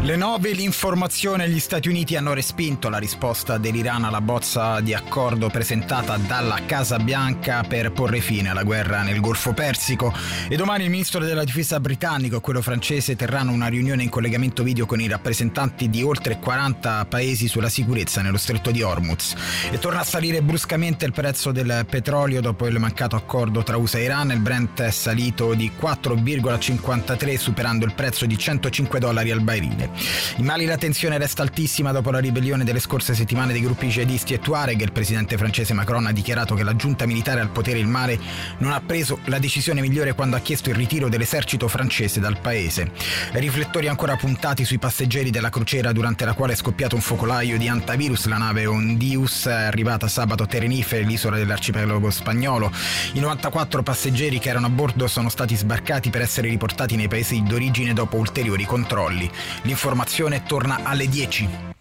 Le 9, l'informazione: gli Stati Uniti hanno respinto la risposta dell'Iran alla bozza di accordo presentata dalla Casa Bianca per porre fine alla guerra nel Golfo Persico, e domani il ministro della difesa britannico e quello francese terranno una riunione in collegamento video con i rappresentanti di oltre 40 paesi sulla sicurezza nello stretto di Hormuz. E torna a salire bruscamente il prezzo del petrolio dopo il mancato accordo tra USA e Iran. Il Brent è salito di 4,53, superando il prezzo di $105 al barile. In Mali la tensione resta altissima dopo la ribellione delle scorse settimane dei gruppi jihadisti e Tuareg. Il presidente francese Macron ha dichiarato che la giunta militare al potere in mare non ha preso la decisione migliore quando ha chiesto il ritiro dell'esercito francese dal paese. Riflettori ancora puntati sui passeggeri della crociera durante la quale è scoppiato un focolaio di antivirus. La nave Ondius è arrivata sabato a Tenerife, l'isola dell'arcipelago spagnolo. I 94 passeggeri che erano a bordo sono stati sbarcati per essere riportati nei paesi d'origine dopo ulteriori controlli. L'informazione torna alle 10.